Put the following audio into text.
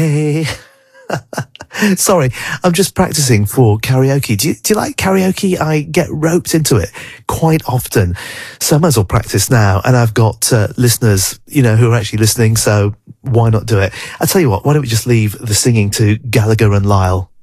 Hey. Sorry, I'm just practicing for karaoke. Do you like karaoke? I get roped into it quite often. So I might as well practice now. And I've got listeners, who are actually listening. So why not do it? I tell you what, why don't we just leave the singing to Gallagher and Lyle?